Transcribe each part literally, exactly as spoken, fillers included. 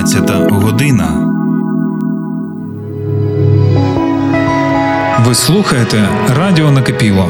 одинадцята година. Ви слухаєте Радіо Накипіло.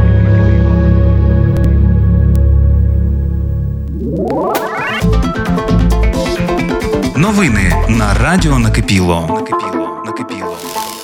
Новини на Радіо Накипіло. Накипіло. Накипіло.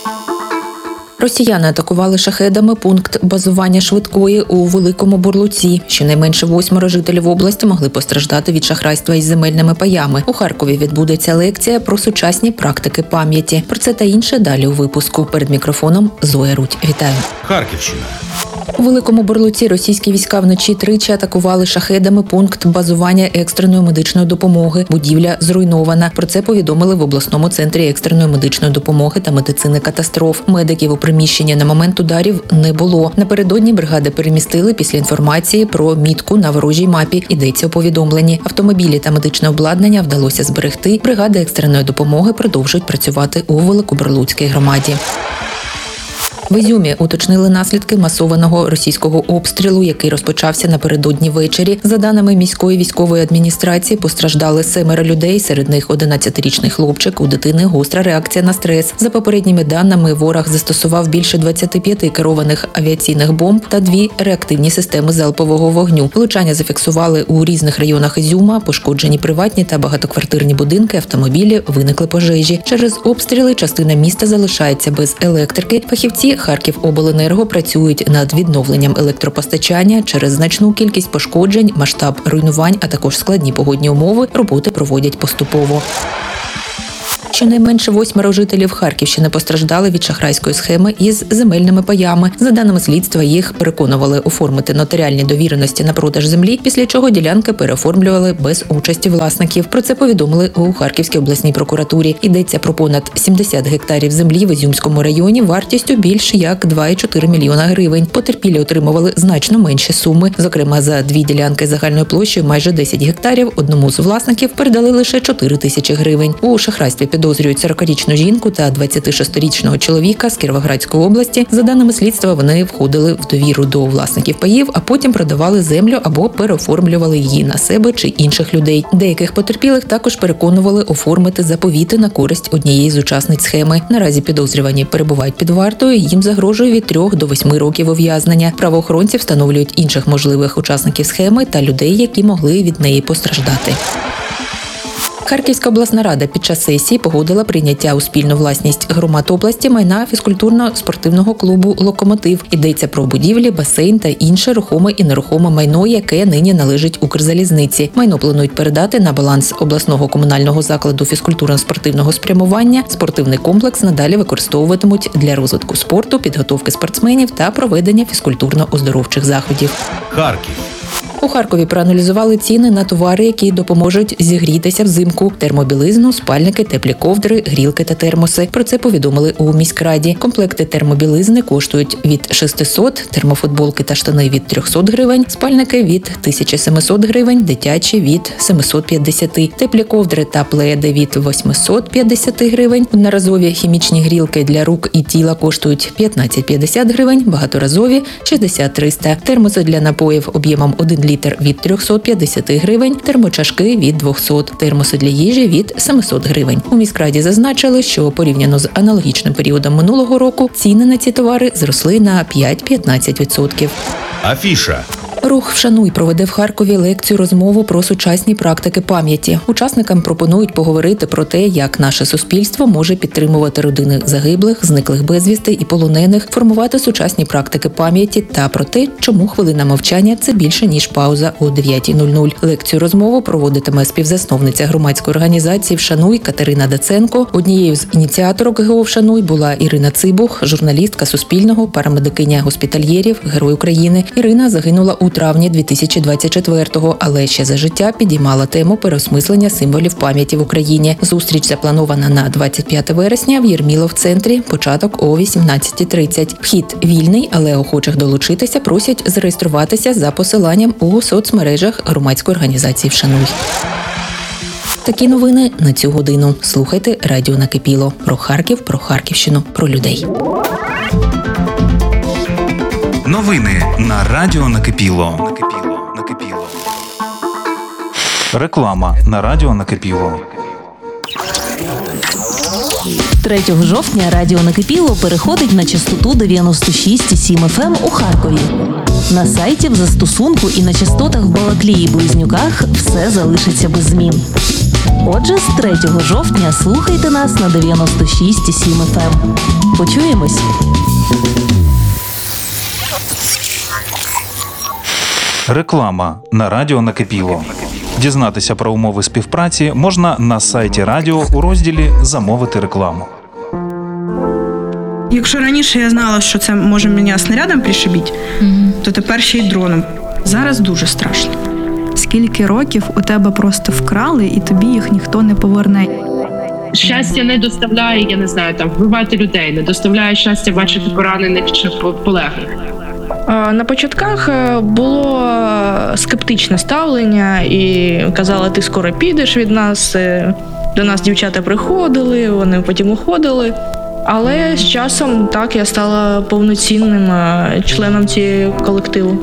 Росіяни атакували шахедами пункт базування швидкої у Великому Бурлуці. Щонайменше восьмеро жителів області могли постраждати від шахрайства із земельними паями. У Харкові відбудеться лекція про сучасні практики пам'яті. Про це та інше далі у випуску. Перед мікрофоном Зоя Рудь. Вітаю. Харківщина. У Великому Бурлуці російські війська вночі тричі атакували шахедами пункт базування екстреної медичної допомоги. Будівля зруйнована. Про це повідомили в обласному центрі екстреної медичної допомоги та медицини катастроф. Медиків у приміщенні на момент ударів не було. Напередодні бригади перемістили після інформації про мітку на ворожій мапі. Йдеться у повідомленні. Автомобілі та медичне обладнання вдалося зберегти. Бригади екстреної допомоги продовжують працювати у Великобурлуцькій громаді. В Ізюмі уточнили наслідки масованого російського обстрілу, який розпочався напередодні ввечері. За даними міської військової адміністрації, постраждали семеро людей, серед них одинадцятирічний хлопчик, у дитини гостра реакція на стрес. За попередніми даними, ворог застосував більше двадцяти п'яти керованих авіаційних бомб та дві реактивні системи залпового вогню. Влучання зафіксували у різних районах Ізюма, пошкоджені приватні та багатоквартирні будинки, автомобілі, виникли пожежі. Через обстріли частина міста залишається без електрики. Фахівці Харківобленерго працюють над відновленням електропостачання. Через значну кількість пошкоджень, масштаб руйнувань, а також складні погодні умови роботи проводять поступово. Щонайменше восьмеро жителів Харківщини постраждали від шахрайської схеми із земельними паями. За даними слідства, їх переконували оформити нотаріальні довіреності на продаж землі, після чого ділянки переоформлювали без участі власників. Про це повідомили у Харківській обласній прокуратурі. Йдеться про понад сімдесят гектарів землі в Ізюмському районі вартістю більш як два цілих чотири мільйона гривень. Потерпілі отримували значно менші суми. Зокрема, за дві ділянки загальною площею майже десять гектарів одному з власників передали лише чотири тисячі гривень. У шахрайстві підозрюють сорокарічну жінку та двадцятишестирічного чоловіка з Кіровоградської області. За даними слідства, вони входили в довіру до власників паїв, а потім продавали землю або переоформлювали її на себе чи інших людей. Деяких потерпілих також переконували оформити заповіти на користь однієї з учасниць схеми. Наразі підозрювані перебувають під вартою, їм загрожує від трьох до восьми років ув'язнення. Правоохоронці встановлюють інших можливих учасників схеми та людей, які могли від неї постраждати. Харківська обласна рада під час сесії погодила прийняття у спільну власність громад області майна фізкультурно-спортивного клубу «Локомотив». Йдеться про будівлі, басейн та інше рухоме і нерухоме майно, яке нині належить Укрзалізниці. Майно планують передати на баланс обласного комунального закладу фізкультурно-спортивного спрямування. Спортивний комплекс надалі використовуватимуть для розвитку спорту, підготовки спортсменів та проведення фізкультурно-оздоровчих заходів. Харків. У Харкові проаналізували ціни на товари, які допоможуть зігрітися взимку: термобілизну, спальники, теплі ковдри, грілки та термоси. Про це повідомили у міськраді. Комплекти термобілизни коштують від шестисот, термофутболки та штани від трьохсот гривень, спальники від тисяча сімсот гривень, дитячі від сімсот п'ятдесят, теплі ковдри та пледи від восьмисот п'ятдесят гривень, одноразові хімічні грілки для рук і тіла коштують п'ятнадцять п'ятдесят гривень, багаторазові – шістдесят триста, термоси для напоїв об'ємом один літр від трьохсот п'ятдесят гривень, термочашки від двохсот, термоси для їжі від сімсот гривень. У міськраді зазначили, що порівняно з аналогічним періодом минулого року ціни на ці товари зросли на п'ять-п'ятнадцять відсотків. Афіша. Рух «Вшануй» проведе в Харкові лекцію-розмову про сучасні практики пам'яті. Учасникам пропонують поговорити про те, як наше суспільство може підтримувати родини загиблих, зниклих безвісти і полонених, формувати сучасні практики пам'яті та про те, чому хвилина мовчання – це більше, ніж пауза о дев'ятій нуль нуль. Лекцію-розмову проводитиме співзасновниця громадської організації «Вшануй» Катерина Даценко. Однією з ініціаторок ГО «Вшануй» була Ірина Цибух, журналістка Суспільного, парамедикиня госпітальєрів, Герой України. Ірина загинула у травні дві тисячі двадцять четвертого, але ще за життя підіймала тему переосмислення символів пам'яті в Україні. Зустріч запланована на двадцять п'яте вересня в Єрмілов-центрі, початок о вісімнадцятій тридцять. Вхід вільний, але охочих долучитися просять зареєструватися за посиланням у соцмережах громадської організації «Вшануй». Такі новини на цю годину. Слухайте Радіо Накипіло. Про Харків, про Харківщину, про людей. Новини на Радіо Накипіло. Накипіло. Накипіло. Реклама на Радіо Накипіло. третього жовтня радіо «Накипіло» переходить на частоту дев'яносто шість і сім еф ем у Харкові. На сайті, в застосунку і на частотах в Балаклії і Близнюках все залишиться без змін. Отже, з третього жовтня слухайте нас на дев'яносто шість і сім еф ем. Почуємось! Реклама на радіо «Накипіло». Дізнатися про умови співпраці можна на сайті радіо у розділі «Замовити рекламу». Якщо раніше я знала, що це може мене снарядом пришибити, mm-hmm. то тепер ще й дроном. Зараз дуже страшно. Скільки років у тебе просто вкрали, і тобі їх ніхто не поверне. Щастя не доставляє, я не знаю, там вбивати людей, не доставляє щастя бачити поранених чи полеглих. На початках було скептичне ставлення і казали, ти скоро підеш від нас. До нас дівчата приходили, вони потім уходили. Але з часом так я стала повноцінним членом цього колективу.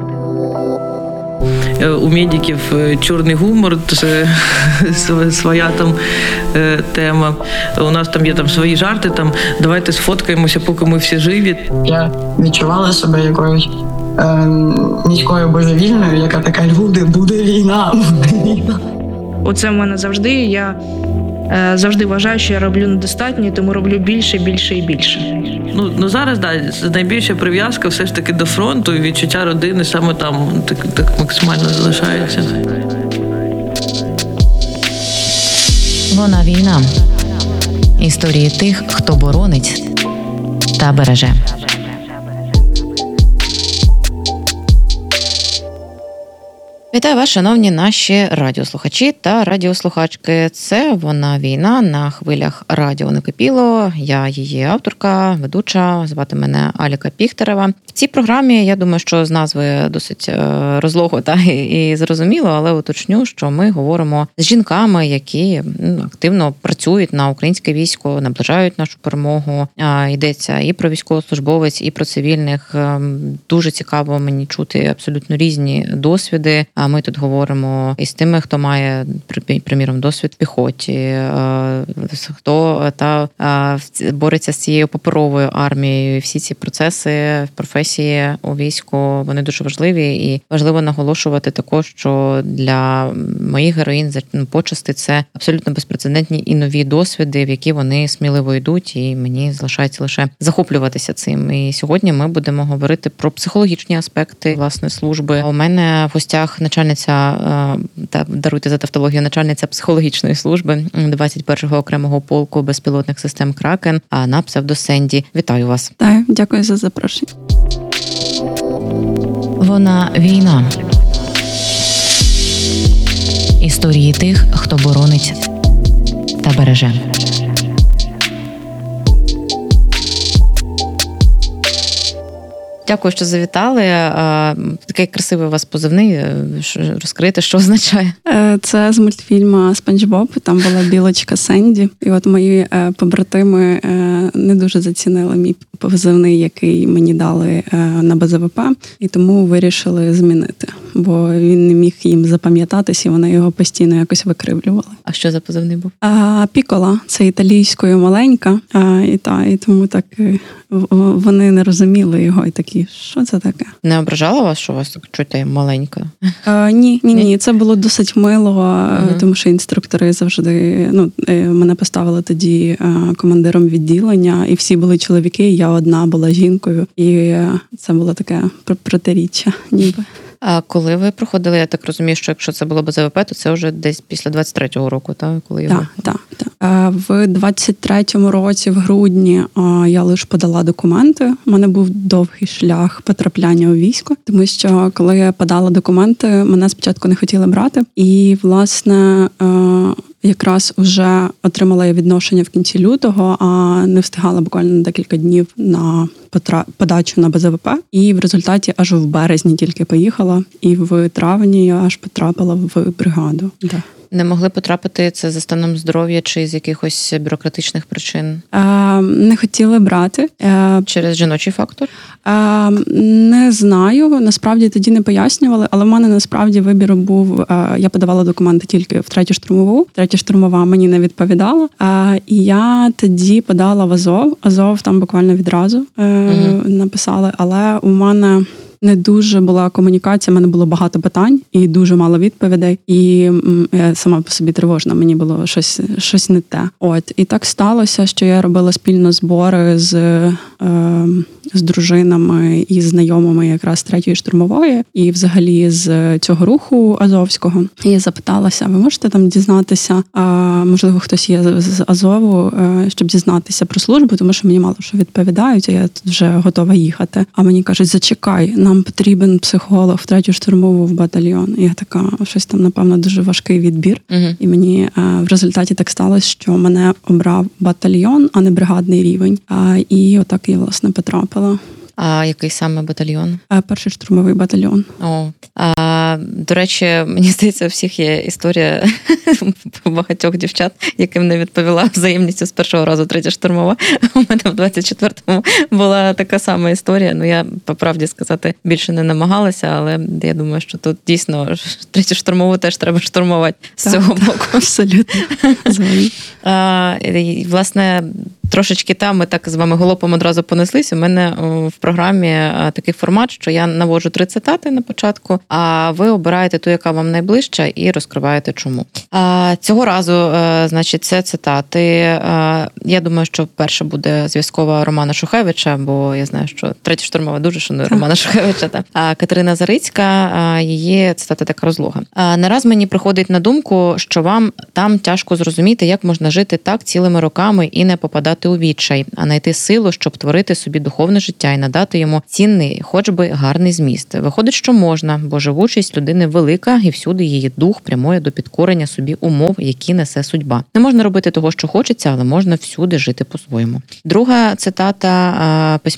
У медиків чорний гумор, це своя там тема. У нас там є там свої жарти, там давайте сфоткаємося, поки ми всі живі. Я відчувала себе якоюсь е, міською божевільною, яка така, люди, буде війна, буде війна. Оце в мене завжди, я е, завжди вважаю, що я роблю недостатньо, тому роблю більше, більше і більше. Ну, ну зараз, да, найбільша прив'язка все ж таки до фронту, і відчуття родини саме там так, так максимально залишається. Вона війна. Історії тих, хто боронить та береже. Вітаю вас, шановні наші радіослухачі та радіослухачки. Це «Вона війна» на хвилях радіо «Накипіло». Я її авторка, ведуча, звати мене Аліка Піхтерева. В цій програмі, я думаю, що з назви досить розлого та і зрозуміло, але уточню, що ми говоримо з жінками, які ну, активно працюють на українське військо, наближають нашу перемогу. Йдеться і про військовослужбовець, і про цивільних. Дуже цікаво мені чути абсолютно різні досвіди. А ми тут говоримо із тими, хто має, приміром, досвід в піхоті, хто та бореться з цією паперовою армією. Всі ці процеси в професії у війську, вони дуже важливі. І важливо наголошувати також, що для моїх героїнь почасти це абсолютно безпрецедентні і нові досвіди, в які вони сміливо йдуть, і мені залишається лише захоплюватися цим. І сьогодні ми будемо говорити про психологічні аспекти власної служби. У мене в гостях начальниця, та даруйте за тавтологію, начальниця психологічної служби двадцять першого окремого полку безпілотних систем «Кракен», а на псевдо Сенді. Вітаю вас. Так, дякую за запрошення. Вона війна. Історії тих, хто боронить та береже. Дякую, що завітали. Такий красивий у вас позивний. Розкрийте, що означає? Це з мультфільму «Спанч Боб». Там була білочка Сенді. І от мої побратими не дуже зацінили мій позивний, який мені дали на Б З В П. І тому вирішили змінити. Бо він не міг їм запам'ятатись, і вони його постійно якось викривлювали. А що за позивний був? Пікола. Це італійською маленька. І, та, і тому так вони не розуміли його і такі, що це таке? Не ображало вас, що вас чуєте маленька? А, ні, ні, ні. Це було досить мило, uh-huh. тому що інструктори завжди, ну, мене поставили тоді командиром відділення, і всі були чоловіки, я одна була жінкою, і це було таке протиріччя, ніби. А коли ви проходили, я так розумію, що якщо це було Б З В П, то це вже десь після двадцять третього року, так? Коли його... Так, так, так. В двадцять третьому році, в грудні, я лише подала документи. У мене був довгий шлях потрапляння у військо, тому що коли я подала документи, мене спочатку не хотіли брати. І, власне, якраз уже отримала я відношення в кінці лютого, а не встигала буквально на декілька днів на подачу на Б З В П. І в результаті аж в березні тільки поїхала. І в травні я аж потрапила в бригаду. Да. Не могли потрапити це за станом здоров'я чи з якихось бюрократичних причин? Е, не хотіли брати. Е, Через жіночий фактор? Е, не знаю, насправді тоді не пояснювали, але в мене насправді вибір був, е, я подавала документи тільки в третю штурмову. Третя штурмова мені не відповідала. Е, і я тоді подала в Азов. Азов там буквально відразу е, угу. написали, але у мене не дуже була комунікація, в мене було багато питань і дуже мало відповідей. І я сама по собі тривожна, мені було щось, щось не те. От. І так сталося, що я робила спільно збори з, е, з дружинами і знайомими якраз третьої штурмової, і взагалі з цього руху азовського. І я запиталася, ви можете там дізнатися, а, можливо, хтось є з Азову, е, щоб дізнатися про службу, тому що мені мало що відповідають, а я тут вже готова їхати. А мені кажуть, зачекай, нам потрібен психолог в третю штурмову в батальйон. І я така, щось там, напевно, дуже важкий відбір. Uh-huh. І мені а, в результаті так сталося, що мене обрав батальйон, а не бригадний рівень. А, і отак я, власне, потрапила. А який саме батальйон? А, перший штурмовий батальйон. О, а, до речі, мені здається, у всіх є історія багатьох дівчат, яким не відповіла взаємністю з першого разу третя штурмова. У мене в двадцять четвертому була така сама історія. Ну, я, по правді сказати, більше не намагалася, але я думаю, що тут дійсно третю штурмову теж треба штурмувати з так, цього боку. Абсолютно. а, і, власне, трошечки там ми так з вами галопом одразу понеслись. У мене в програмі такий формат, що я наводжу три цитати на початку, а ви обираєте ту, яка вам найближча, і розкриваєте чому. А, цього разу, значить, це цитати. Я думаю, що перша буде зв'язкова Романа Шухевича, бо я знаю, що третя штурмова дуже шанує Романа Шухевича. Та. А Катерина Зарицька, її цитата така розлога. А, не раз мені приходить на думку, що вам там тяжко зрозуміти, як можна жити так цілими роками і не попадати у відчай, а знайти силу, щоб творити собі духовне життя і надати йому цінний, хоч би гарний зміст. Виходить, що можна, бо живучість людини велика, і всюди її дух прямує до підкорення собі умов, які несе судьба. Не можна робити того, що хочеться, але можна всюди жити по-своєму. Друга цитата